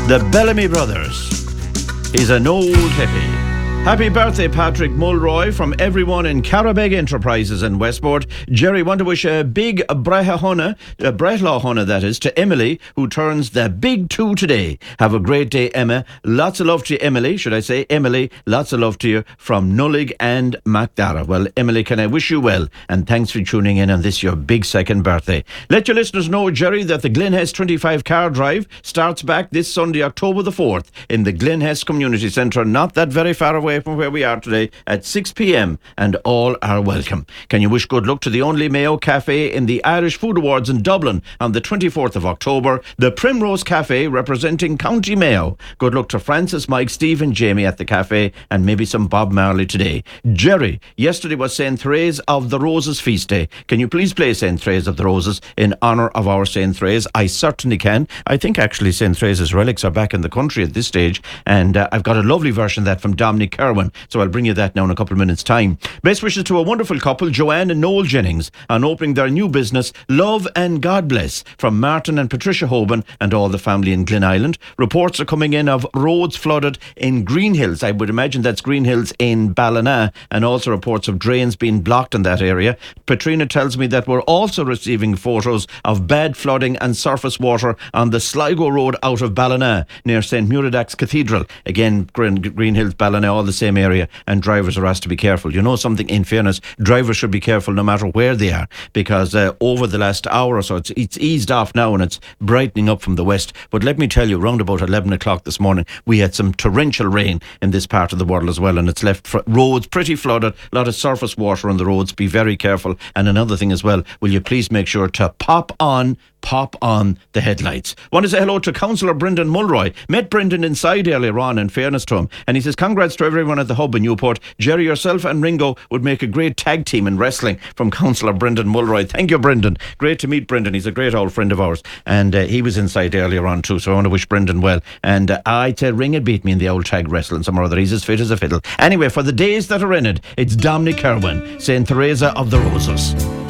The Bellamy Brothers. He's an old hippie. Happy birthday, Patrick Mulroy, from everyone in Carabeg Enterprises in Westport. Jerry, want to wish a big Brehla Hona, that is, to Emily, who turns the big 2 today. Have a great day, Emma. Lots of love to you, Emily. Should I say Emily? Lots of love to you from Nullig and Macdara. Well, Emily, can I wish you well? And thanks for tuning in on this, your big second birthday. Let your listeners know, Jerry, that the Glen Hess 25 car drive starts back this Sunday, October the 4th, in the Glen Hess Community Centre, not that very far away from where we are today, at 6 p.m, and all are welcome. Can you wish good luck to the only Mayo Cafe in the Irish Food Awards in Dublin on the 24th of October, the Primrose Cafe representing County Mayo. Good luck to Francis, Mike, Steve and Jamie at the cafe, and maybe some Bob Marley today. Jerry, yesterday was St. Therese of the Roses feast day. Can you please play St. Therese of the Roses in honour of our St. Therese? I certainly can. I think actually St. Therese's relics are back in the country at this stage, and I've got a lovely version of that from Dominic Kerwin, so I'll bring you that now in a couple of minutes' time. Best wishes to a wonderful couple, Joanne and Noel Jennings, on opening their new business, Love and God Bless, from Martin and Patricia Hoban and all the family in Glen Island. Reports are coming in of roads flooded in Green Hills. I would imagine that's Green Hills in Ballina, and also reports of drains being blocked in that area. Patrina tells me that we're also receiving photos of bad flooding and surface water on the Sligo Road out of Ballina, near St. Muradach's Cathedral. Again, Green Hills, Ballina, all the same area, and drivers are asked to be careful. You know something, in fairness, drivers should be careful no matter where they are, because over the last hour or so, it's eased off now and it's brightening up from the west. But let me tell you, round about 11 o'clock this morning, we had some torrential rain in this part of the world as well, and it's left roads pretty flooded, a lot of surface water on the roads. Be very careful. And another thing as well, will you please make sure to pop on the headlights. Want to say hello to Councillor Brendan Mulroy. Met Brendan inside earlier on, in fairness to him, and he says congrats to everyone at the hub in Newport. Jerry, yourself and Ringo would make a great tag team in wrestling, from Councillor Brendan Mulroy. Thank you, Brendan. Great to meet Brendan. He's a great old friend of ours, and he was inside earlier on too, so I want to wish Brendan well. And I'd say Ring had beat me in the old tag wrestling some or other. He's as fit as a fiddle. Anyway, for the days that are in it, it's Dominic Kerwin, St. Teresa of the Roses.